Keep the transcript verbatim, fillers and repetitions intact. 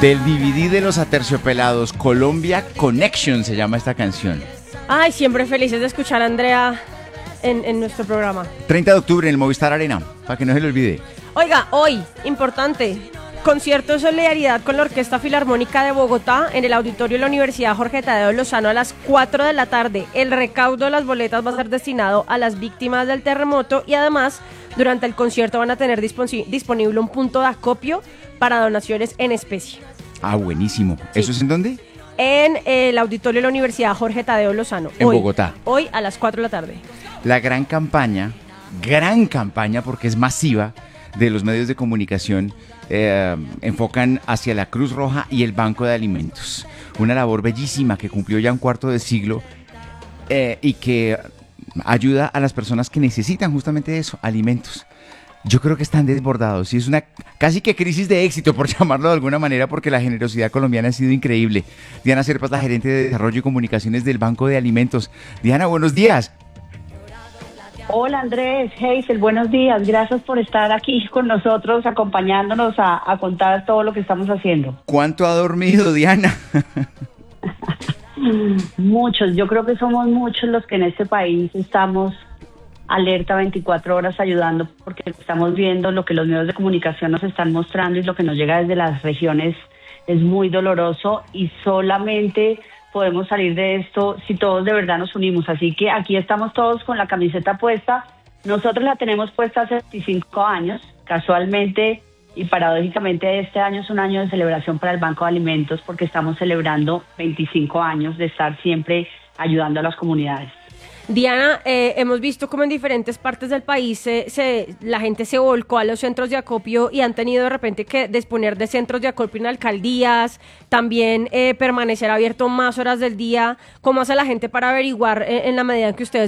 Del D V D de los Aterciopelados, Colombia Connection se llama esta canción. Ay, siempre felices de escuchar a Andrea en, en nuestro programa. treinta de octubre en el Movistar Arena, para que no se le olvide. Oiga, hoy, importante, concierto de solidaridad con la Orquesta Filarmónica de Bogotá en el auditorio de la Universidad Jorge Tadeo Lozano a las cuatro de la tarde. El recaudo de las boletas va a ser destinado a las víctimas del terremoto y además durante el concierto van a tener dispon- disponible un punto de acopio para donaciones en especie. Ah, buenísimo. Sí. ¿Eso es en dónde? En el auditorio de la Universidad Jorge Tadeo Lozano. En hoy, Bogotá. Hoy a las cuatro de la tarde. La gran campaña, gran campaña porque es masiva, de los medios de comunicación eh, enfocan hacia la Cruz Roja y el Banco de Alimentos. Una labor bellísima que cumplió ya un cuarto de siglo eh, y que ayuda a las personas que necesitan justamente eso, alimentos. Yo creo que están desbordados y es una casi que crisis de éxito, por llamarlo de alguna manera, porque la generosidad colombiana ha sido increíble. Diana Serpas, la gerente de Desarrollo y Comunicaciones del Banco de Alimentos. Diana, buenos días. Hola Andrés, Hazel, buenos días. Gracias por estar aquí con nosotros, acompañándonos a, a contar todo lo que estamos haciendo. ¿Cuánto ha dormido, Diana? Muchos, yo creo que somos muchos los que en este país estamos alerta veinticuatro horas ayudando, porque estamos viendo lo que los medios de comunicación nos están mostrando y lo que nos llega desde las regiones es muy doloroso y solamente podemos salir de esto si todos de verdad nos unimos. Así que aquí estamos todos con la camiseta puesta. Nosotros la tenemos puesta hace veinticinco años, casualmente y paradójicamente este año es un año de celebración para el Banco de Alimentos porque estamos celebrando veinticinco años de estar siempre ayudando a las comunidades. Diana, eh, hemos visto como en diferentes partes del país se, se, la gente se volcó a los centros de acopio y han tenido de repente que disponer de centros de acopio en alcaldías, también eh, permanecer abierto más horas del día. ¿Cómo hace la gente para averiguar eh, en la medida en que ustedes